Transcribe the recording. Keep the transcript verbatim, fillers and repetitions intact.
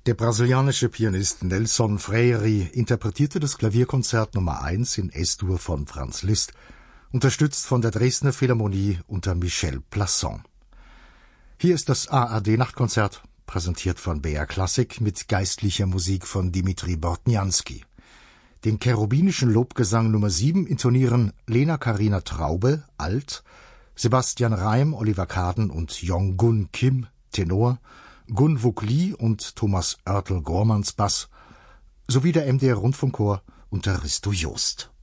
Der brasilianische Pianist Nelson Freire interpretierte das Klavierkonzert Nummer eins in Es-Dur von Franz Liszt, unterstützt von der Dresdner Philharmonie unter Michel Plasson. Hier ist das A R D-Nachtkonzert, präsentiert von B R Klassik mit geistlicher Musik von Dimitri Bortniansky. Den cherubinischen Lobgesang Nummer sieben intonieren Lena Karina Traube, Alt, Sebastian Reim, Oliver Kaden und Yong-Gun Kim, Tenor, Gun-Wook Lee und Thomas Oertel-Gormans, Bass, sowie der M D R Rundfunkchor unter Risto Joost.